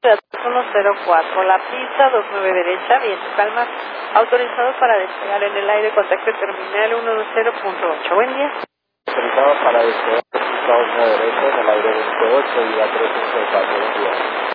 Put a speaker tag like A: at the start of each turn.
A: 104, la pista 29 derecha, viento calma, autorizado para despegar en el aire, contacto terminal 110.8. Buen día.
B: Autorizado para despegar pista 29 derecha en el aire 28 y a 354. Buen día.